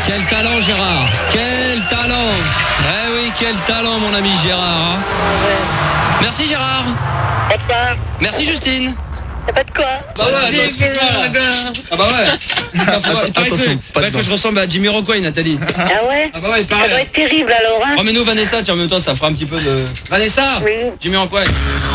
Quel talent, Gérard. Quel talent. Eh oui, quel talent, mon ami Gérard. Hein. Merci, Gérard. Pas de quoi. Merci, Justine. Y'a pas de quoi. Bah ouais, ah bah ouais. Attention, pas de que je ressemble à Jamiroquai, Nathalie. Ah ouais. Ah bah ouais, Ça doit pareil. être terrible alors, hein. Remets-nous Vanessa, tiens, en même temps, ça fera un petit peu de... Vanessa. Oui. Jamiroquai.